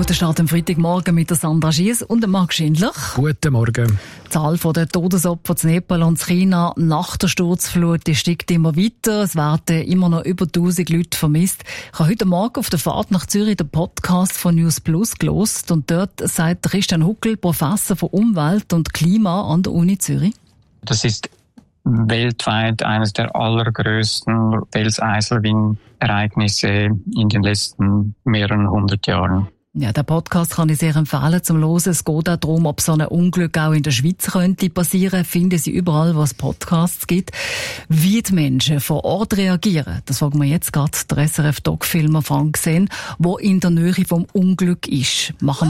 Guter Start am Freitagmorgen mit der Sandra Schiess und dem Marc Schindler. Guten Morgen. Die Zahl der Todesopfer in Nepal und China nach der Sturzflut steigt immer weiter. Es werden immer noch über 1000 Leute vermisst. Ich habe heute Morgen auf der Fahrt nach Zürich den Podcast von News Plus gehört und dort sagt Christian Huckel, Professor für Umwelt und Klima an der Uni Zürich. Das ist weltweit eines der allergrößten Felseiselwindereignisse in den letzten mehreren 100 Jahren. Ja, der Podcast kann ich sehr empfehlen zum Hören. Es geht auch darum, ob so ein Unglück auch in der Schweiz könnte passieren. Finden Sie überall, wo es Podcasts gibt. Wie die Menschen vor Ort reagieren, das fragen wir jetzt gerade der SRF-Doc-Filmer Frank Sen, der in der Nähe vom Unglück ist. Machen